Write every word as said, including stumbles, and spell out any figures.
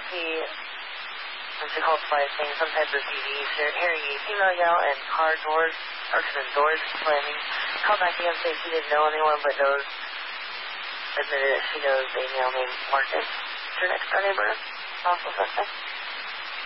He, when she called twice, saying some type of T V, hearing a female yell and car doors, or doors slamming. Called back again saying she didn't know anyone, but knows, admitted that she knows a male named Marcus. Is your next door neighbor also suspect?